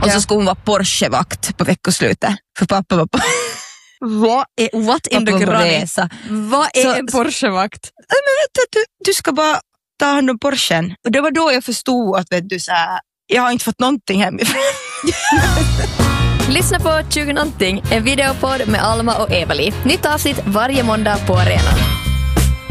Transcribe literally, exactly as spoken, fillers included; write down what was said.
Och så skulle hon vara Porsche-vakt på veckoslutet. För pappa var på... Vad är, what in the granny? Vad är så, en Porsche-vakt? Men vet du, du ska bara ta hand om Porschen. Och det var då jag förstod att vet du, så här, jag har inte fått någonting hemifrån. Lyssna på tjugo någonting, en videopodd med Alma och Evali. Nytt avsnitt varje måndag på arenan.